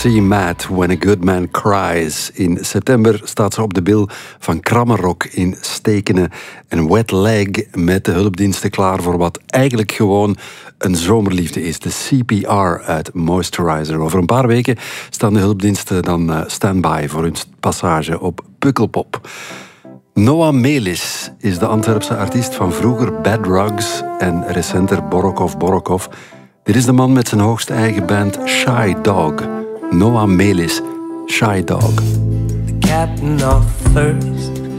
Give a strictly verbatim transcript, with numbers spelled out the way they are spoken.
See Mad When a Good Man Cries. In september staat ze op de bil van Krammerrock in Stekene. En Wet Leg met de hulpdiensten klaar voor wat eigenlijk gewoon een zomerliefde is. De C P R uit Moisturizer. Over een paar weken staan de hulpdiensten dan uh, stand-by voor hun passage op Pukkelpop. Noah Melis is de Antwerpse artiest van vroeger Bad Rugs en recenter Borokov Borokov. Dit is de man met zijn hoogste eigen band Shy Dog. Noah Melis, Shy Dog. The captain of first